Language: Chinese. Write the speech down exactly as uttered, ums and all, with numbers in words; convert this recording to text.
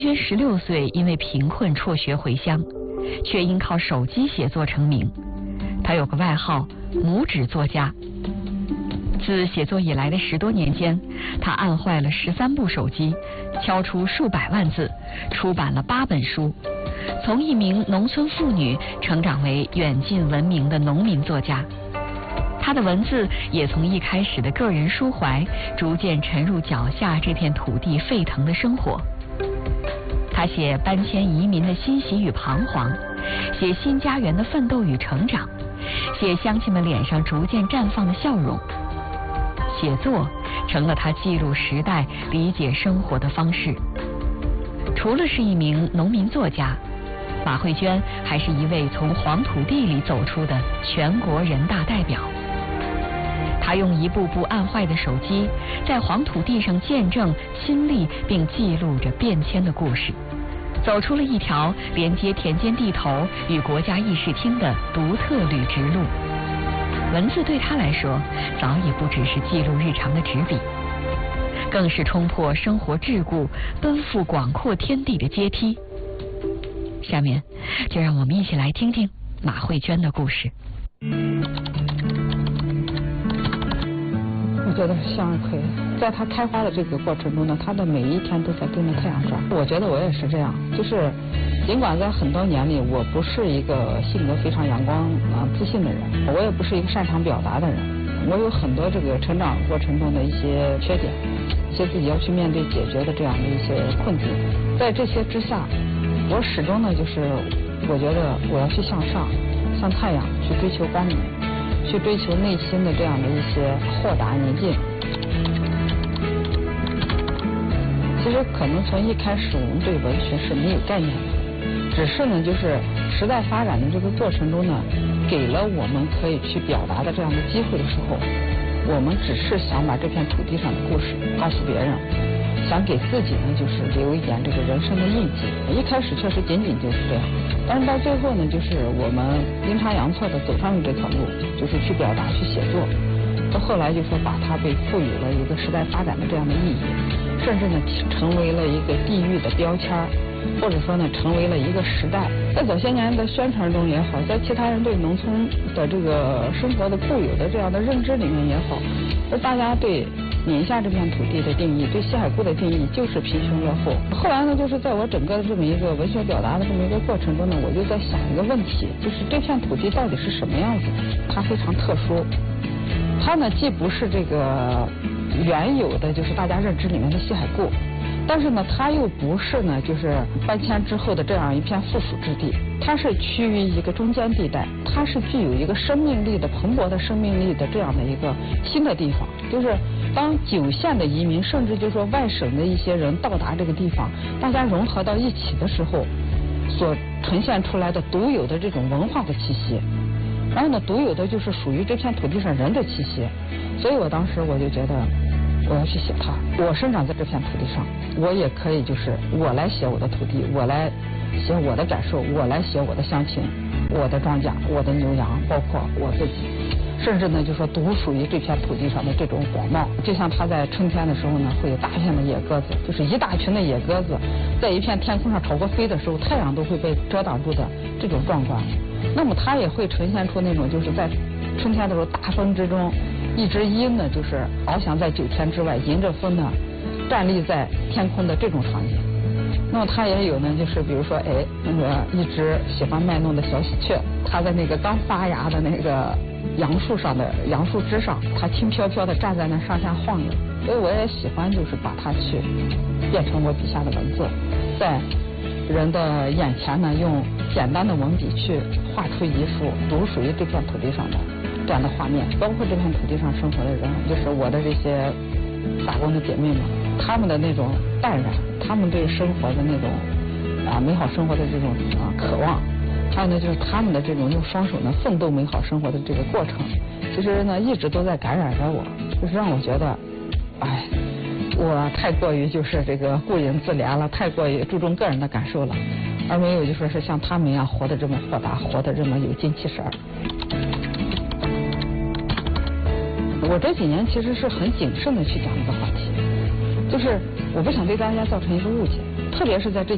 约十六岁，因为贫困辍学回乡，却因靠手机写作成名。他有个外号“拇指作家”。自写作以来的十多年间，他按坏了十三部手机，敲出数百万字，出版了八本书，从一名农村妇女成长为远近闻名的农民作家。他的文字也从一开始的个人抒怀，逐渐沉入脚下这片土地沸腾的生活。他写搬迁移民的欣喜与彷徨，写新家园的奋斗与成长，写乡亲们脸上逐渐绽放的笑容。写作成了他记录时代、理解生活的方式。除了是一名农民作家，马慧娟还是一位从黄土地里走出的全国人大代表。他用一部部按坏的手机，在黄土地上见证、亲历并记录着变迁的故事，走出了一条连接田间地头与国家议事厅的独特履直路。文字对他来说，早已不只是记录日常的纸笔，更是冲破生活桎梏、奔赴广阔天地的阶梯。下面，就让我们一起来听听马慧娟的故事。 我觉得是向日葵，在它开花的这个过程中呢，它的每一天都在跟着太阳转。我觉得我也是这样，就是尽管在很多年里，我不是一个性格非常阳光啊、自信的人，我也不是一个擅长表达的人，我有很多这个成长过程中的一些缺点，一些自己要去面对解决的这样的一些困境。在这些之下，我始终呢，就是我觉得我要去向上，向太阳去追求光明，去追求内心的这样的一些豁达宁静。其实可能从一开始我们对文学是没有概念的，只是呢就是时代发展的这个过程中呢，给了我们可以去表达的这样的机会的时候，我们只是想把这片土地上的故事告诉别人，想给自己呢就是留一点这个人生的印记。一开始确实仅仅就是这样，但是到最后呢，就是我们阴差阳错的走上了这条路，就是去表达、去写作。到后来就说把它被赋予了一个时代发展的这样的意义，甚至呢成为了一个地域的标签，或者说呢成为了一个时代。在早些年的宣传中也好，在其他人对农村的这个生活的固有的这样的认知里面也好，而大家对宁夏这片土地的定义，对西海固的定义就是贫穷落后。后来呢，就是在我整个的这么一个文学表达的这么一个过程中呢，我就在想一个问题，就是这片土地到底是什么样子的？它非常特殊，它呢既不是这个原有的就是大家认知里面的西海固，但是呢它又不是呢就是搬迁之后的这样一片附属之地，它是趋于一个中间地带，它是具有一个生命力的蓬勃的生命力的这样的一个新的地方。就是当九县的移民，甚至就是说外省的一些人到达这个地方，大家融合到一起的时候，所呈现出来的独有的这种文化的气息，然后呢独有的就是属于这片土地上人的气息。所以我当时我就觉得我要去写它，我生长在这片土地上，我也可以就是我来写我的土地，我来写我的感受，我来写我的乡亲，我的庄稼，我的牛羊，包括我自己，甚至呢就说独属于这片土地上的这种广袤。就像它在春天的时候呢，会有大片的野鸽子，就是一大群的野鸽子在一片天空上朝过飞的时候，太阳都会被遮挡住的这种壮观。那么它也会呈现出那种就是在春天的时候大风之中，一只鹰呢就是翱翔在九天之外，迎着风呢站立在天空的这种场景。那么它也有呢，就是比如说哎那个一只喜欢卖弄的小喜鹊，它在那个刚发芽的那个杨树上的杨树枝上，它轻飘飘的站在那上下晃悠。所以我也喜欢就是把它去变成我笔下的文字，在人的眼前呢用简单的文笔去画出一幅独属于这片土地上的这样的画面。包括这片土地上生活的人，就是我的这些打工的姐妹们，他们的那种淡然，他们对生活的那种啊美好生活的这种啊渴望，还有呢就是他们的这种用双手呢奋斗美好生活的这个过程，其实呢一直都在感染着我，就是让我觉得哎我太过于就是这个顾影自怜了，太过于注重个人的感受了，而没有就说是像他们一样活得这么豁达，活得这么有精气神儿。我这几年其实是很谨慎的去讲这个话题，就是我不想对大家造成一个误解，特别是在这